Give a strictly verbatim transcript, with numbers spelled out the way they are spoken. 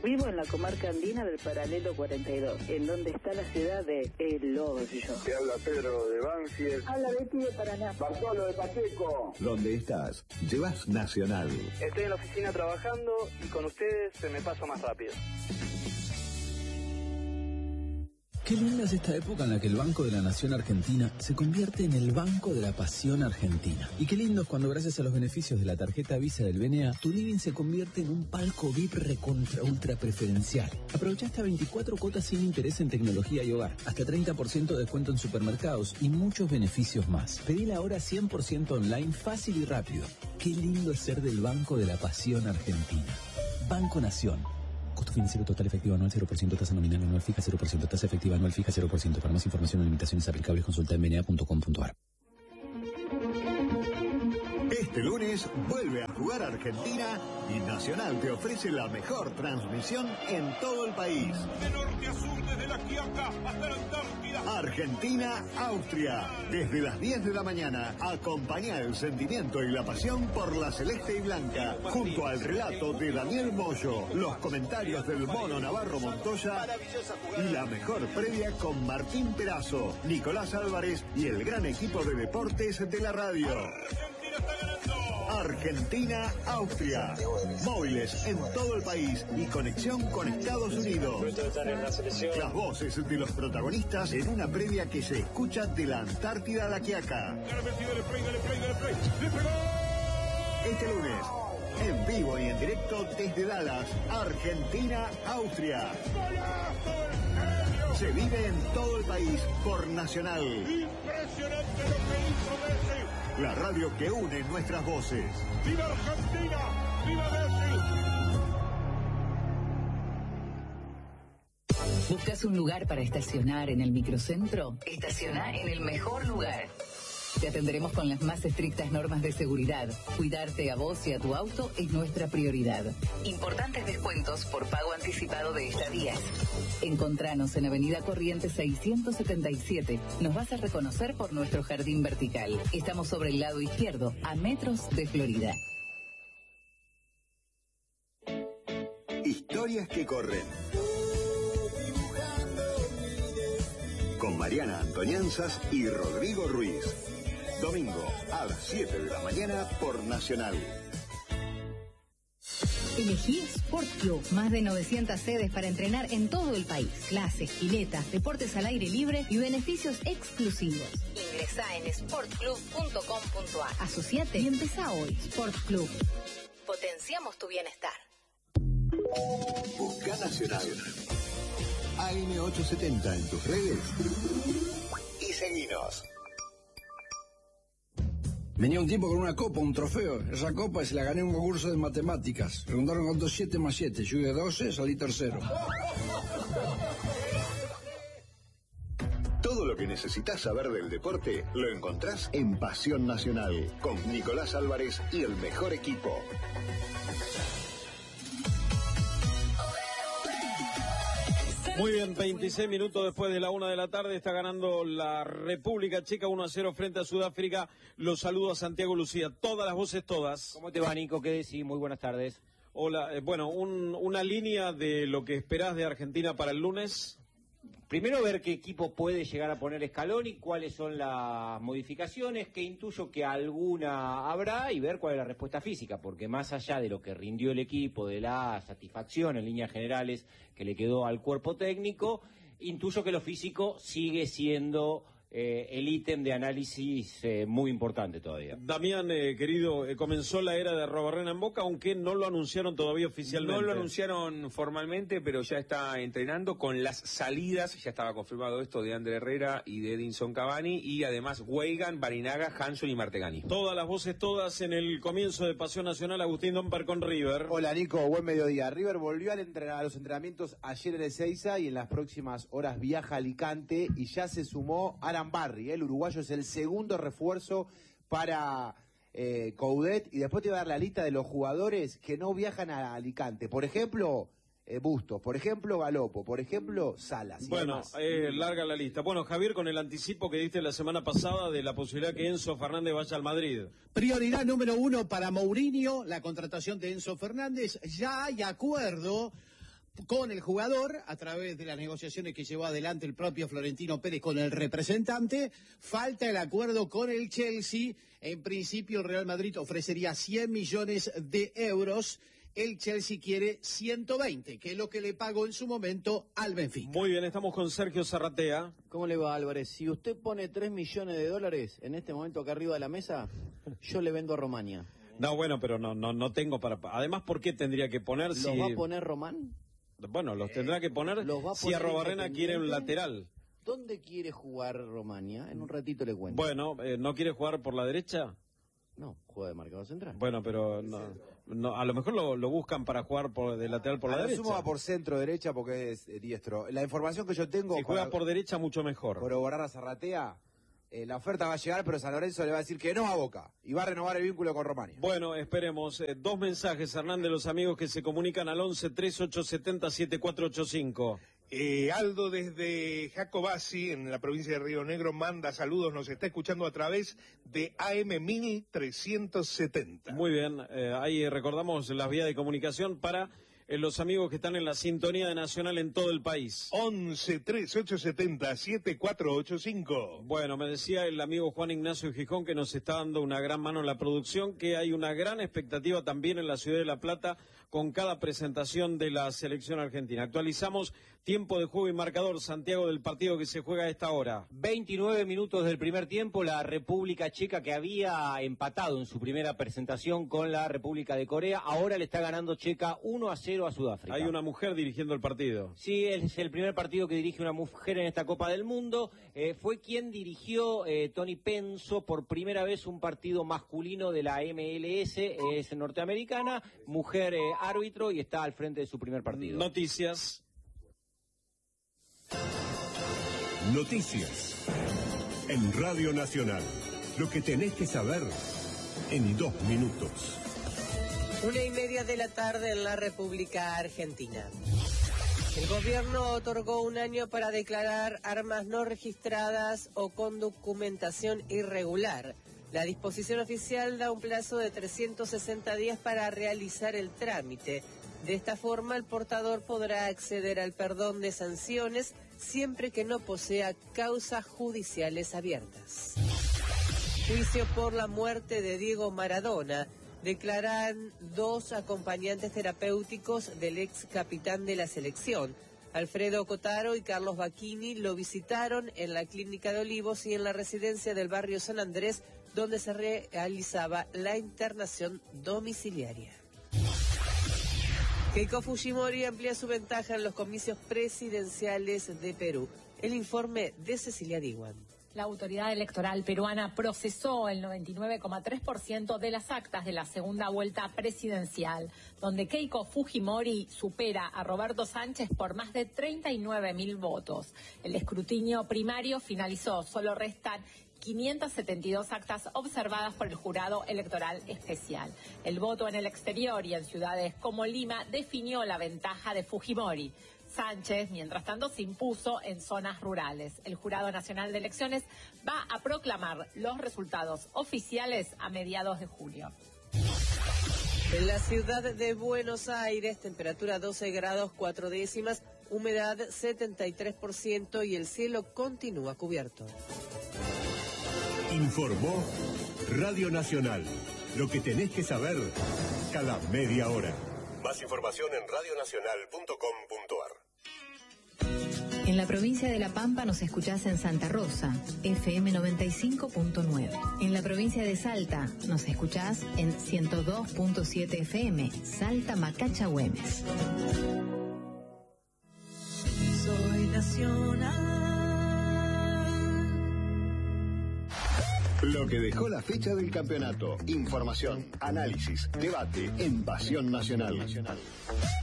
Vivo en la comarca andina del paralelo cuarenta y dos, en donde está la ciudad de El Hoyo. Te habla Pedro de Banfield. Habla Betty de Paraná. Bartolo de Pacheco. ¿Dónde estás? Llevas Nacional. Estoy en la oficina trabajando y con ustedes se me pasa más rápido. Qué linda es esta época en la que el Banco de la Nación Argentina se convierte en el Banco de la Pasión Argentina. Y qué lindo es cuando gracias a los beneficios de la tarjeta Visa del B N A, tu living se convierte en un palco V I P recontra ultra preferencial. Aprovecha hasta veinticuatro cuotas sin interés en tecnología y hogar, hasta treinta por ciento de descuento en supermercados y muchos beneficios más. Pedila ahora cien por ciento online, fácil y rápido. Qué lindo es ser del Banco de la Pasión Argentina. Banco Nación. Costo financiero total efectivo anual cero por ciento, tasa nominal anual fija cero por ciento, tasa efectiva anual fija cero por ciento. Para más información o limitaciones aplicables consulta en b n a punto com punto a r. Este lunes vuelve a jugar Argentina y Nacional te ofrece la mejor transmisión en todo el país. De norte a sur, desde la Quiaca hasta la Antártida. Argentina-Austria. Desde las diez de la mañana, acompaña el sentimiento y la pasión por la celeste y blanca. Junto al relato de Daniel Moyo, los comentarios del Mono Navarro Montoya y la mejor previa con Martín Perazo, Nicolás Álvarez y el gran equipo de deportes de la radio. Argentina-Austria. Móviles en todo el país y conexión con Estados Unidos. Las voces de los protagonistas en una previa que se escucha de la Antártida a la Quiaca. Este lunes, en vivo y en directo desde Dallas, Argentina-Austria. Se vive en todo el país por Nacional. Impresionante lo que hizo Messi. La radio que une nuestras voces. ¡Viva Argentina! ¡Viva Messi! ¿Buscas un lugar para estacionar en el microcentro? Estaciona en el mejor lugar. Te atenderemos con las más estrictas normas de seguridad. Cuidarte a vos y a tu auto es nuestra prioridad. Importantes descuentos por pago anticipado de estadías. Encontranos en Avenida Corrientes seiscientos setenta y siete. Nos vas a reconocer por nuestro jardín vertical. Estamos sobre el lado izquierdo, a metros de Florida. Historias que corren. Con Mariana Antonianzas y Rodrigo Ruiz. Domingo a las siete de la mañana por Nacional. Elegí Sport Club, más de novecientas sedes para entrenar en todo el país. Clases, piletas, deportes al aire libre y beneficios exclusivos. Ingresá en sport club punto com punto a r. Asociate y empezá hoy. Sport Club. Potenciamos tu bienestar. Busca Nacional. A M ochocientos setenta en tus redes y seguinos. Venía un tipo con una copa, un trofeo. Esa copa se la gané en un concurso de matemáticas. Preguntaron cuánto es siete más siete. Yo de doce, salí tercero. Todo lo que necesitas saber del deporte lo encontrás en Pasión Nacional con Nicolás Álvarez y el mejor equipo. Muy bien, veintiséis minutos después de la una de la tarde está ganando la República Checa uno a cero frente a Sudáfrica. Los saludo a Santiago Lucía. Todas las voces, todas. ¿Cómo te va, Nico? ¿Qué decís? Muy buenas tardes. Hola, eh, bueno, un, una línea de lo que esperás de Argentina para el lunes. Primero ver qué equipo puede llegar a poner Scaloni, cuáles son las modificaciones, que intuyo que alguna habrá, y ver cuál es la respuesta física, porque más allá de lo que rindió el equipo, de la satisfacción en líneas generales que le quedó al cuerpo técnico, intuyo que lo físico sigue siendo eh, el ítem de análisis eh, muy importante todavía. Damián, eh, querido, eh, comenzó la era de Arrobarrena en Boca, aunque no lo anunciaron todavía oficialmente. No lo anunciaron formalmente, pero ya está entrenando con las salidas. Ya estaba confirmado esto de Ander Herrera y de Edinson Cavani, y además Weigan, Barinaga, Hanson y Martegani. Todas las voces, todas en el comienzo de Pasión Nacional. Agustín Domper con River. Hola, Nico, buen mediodía. River volvió al entrenar, a los entrenamientos ayer en Ezeiza y en las próximas horas viaja a Alicante, y ya se sumó Alan Barry, el uruguayo es el segundo refuerzo para eh, Coudet, y después te voy a dar la lista de los jugadores que no viajan a Alicante. Por ejemplo, eh, Bustos, por ejemplo, Galopo, por ejemplo, Salas. Bueno, eh, larga la lista. Bueno, Javier, con el anticipo que diste la semana pasada de la posibilidad que Enzo Fernández vaya al Madrid. Prioridad número uno para Mourinho, la contratación de Enzo Fernández. Ya hay acuerdo con el jugador, a través de las negociaciones que llevó adelante el propio Florentino Pérez con el representante. Falta el acuerdo con el Chelsea. En principio el Real Madrid ofrecería cien millones de euros. El Chelsea quiere ciento veinte, que es lo que le pagó en su momento al Benfica. Muy bien, estamos con Sergio Zarratea. ¿Cómo le va, Álvarez? Si usted pone tres millones de dólares en este momento acá arriba de la mesa, yo le vendo a Romania. No, bueno, pero no no no tengo para... Además, ¿por qué tendría que poner ¿Los si... va a poner Román? Bueno, los tendrá que poner ¿Los va a si poner Arrobarrena quiere un lateral. ¿Dónde quiere jugar Romania? En un ratito le cuento. Bueno, eh, ¿no quiere jugar por la derecha? No, juega de marcador central. Bueno, pero no, no, a lo mejor lo, lo buscan para jugar por de lateral por a la lo derecha. sumo va por centro derecha porque es eh, diestro. La información que yo tengo... Si juega por derecha, mucho mejor. Corroborar a Zarratea, eh, la oferta va a llegar, pero San Lorenzo le va a decir que no a Boca y va a renovar el vínculo con Romania. Bueno, esperemos. Eh, dos mensajes, Hernán, de los amigos que se comunican al once, treinta y ocho setenta, setenta y cuatro ochenta y cinco. Eh, Aldo desde Jacobasi, en la provincia de Río Negro, manda saludos, nos está escuchando a través de A M mil trescientos setenta. Muy bien, eh, ahí recordamos las vías de comunicación para eh, los amigos que están en la sintonía de Nacional en todo el país. once, treinta y ocho setenta, setenta y cuatro ochenta y cinco. Bueno, me decía el amigo Juan Ignacio Gijón, que nos está dando una gran mano en la producción, que hay una gran expectativa también en la ciudad de La Plata con cada presentación de la selección argentina. Actualizamos tiempo de juego y marcador, Santiago, del partido que se juega a esta hora. veintinueve minutos del primer tiempo, la República Checa, que había empatado en su primera presentación con la República de Corea, ahora le está ganando Checa uno a cero a Sudáfrica. Hay una mujer dirigiendo el partido. Sí, es el primer partido que dirige una mujer en esta Copa del Mundo. Eh, fue quien dirigió eh, Tony Penso por primera vez un partido masculino de la M L S, es norteamericana, mujer eh, árbitro y está al frente de su primer partido. Noticias. Noticias. En Radio Nacional. Lo que tenés que saber en dos minutos. Una y media de la tarde en la República Argentina. El gobierno otorgó un año para declarar armas no registradas o con documentación irregular. La disposición oficial da un plazo de trescientos sesenta días para realizar el trámite. De esta forma, el portador podrá acceder al perdón de sanciones siempre que no posea causas judiciales abiertas. Juicio por la muerte de Diego Maradona. Declaran dos acompañantes terapéuticos del ex capitán de la selección. Alfredo Cotaro y Carlos Bacchini lo visitaron en la Clínica de Olivos y en la residencia del barrio San Andrés, donde se realizaba la internación domiciliaria. Keiko Fujimori amplía su ventaja en los comicios presidenciales de Perú. El informe de Cecilia Diwan. La autoridad electoral peruana procesó el noventa y nueve coma tres por ciento de las actas de la segunda vuelta presidencial, donde Keiko Fujimori supera a Roberto Sánchez por más de treinta y nueve mil votos. El escrutinio primario finalizó, solo restan quinientas setenta y dos actas observadas por el jurado electoral especial. El voto en el exterior y en ciudades como Lima definió la ventaja de Fujimori. Sánchez, mientras tanto, se impuso en zonas rurales. El Jurado Nacional de Elecciones va a proclamar los resultados oficiales a mediados de julio. En la ciudad de Buenos Aires, temperatura doce grados cuatro décimas, humedad setenta y tres por ciento y el cielo continúa cubierto. Informó Radio Nacional. Lo que tenés que saber cada media hora. Más información en radio nacional punto com punto ar. En la provincia de La Pampa nos escuchás en Santa Rosa, F M noventa y cinco punto nueve. En la provincia de Salta nos escuchás en ciento dos punto siete F M, Salta Macacha Güemes. Soy nacional. Lo que dejó la fecha del campeonato. Información, análisis, debate en Pasión Nacional.